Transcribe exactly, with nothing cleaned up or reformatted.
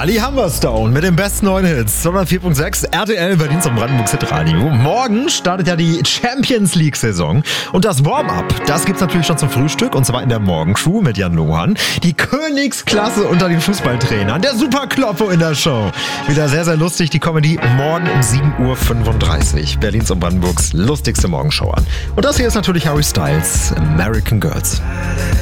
Ali Humberstone mit den besten neuen Hits. hundertvier Komma sechs R T L Berlins und Brandenburgs Hitradio. Morgen startet ja die Champions League-Saison. Und das Warm-up, das gibt's natürlich schon zum Frühstück. Und zwar in der Morgencrew mit Jan Lohan. Die Königsklasse unter den Fußballtrainern. Der Superkloppo in der Show. Wieder sehr, sehr lustig. Die Comedy morgen um sieben Uhr fünfunddreißig. Berlins und Brandenburgs lustigste Morgenshow an. Und das hier ist natürlich Harry Styles, American Girls.